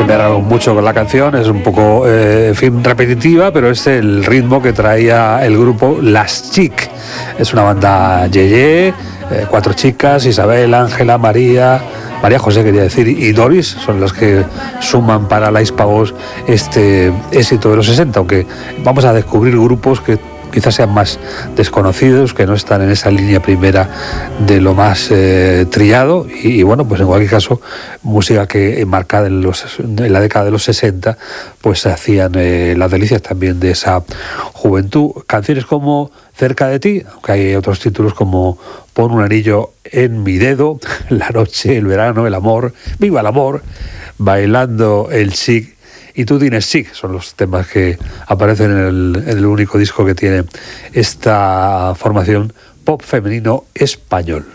me mucho con la canción, es un poco, en fin, repetitiva, pero es el ritmo que traía el grupo Las Chic. Es una banda yeye, 4 chicas, Isabel, Ángela, María José quería decir, y Doris, son las que suman para la Hispavox este éxito de los 60, aunque vamos a descubrir grupos que quizás sean más desconocidos, que no están en esa línea primera de lo más trillado, y bueno, pues en cualquier caso, música que enmarcada en la década de los 60, pues se hacían las delicias también de esa juventud. Canciones como Cerca de ti, aunque hay otros títulos como Pon un anillo en mi dedo, La noche, el verano, el amor, Viva el amor, Bailando el chic, y Tú tienes chic, son los temas que aparecen en el único disco que tiene esta formación pop femenino español.